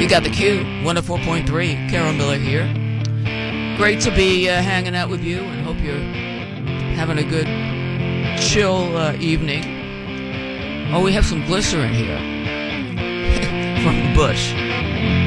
You got the Q, 104.3. Carol Miller here. Great to be hanging out with you, and hope you're having a good, chill evening. Oh, we have some glycerin here from Bush.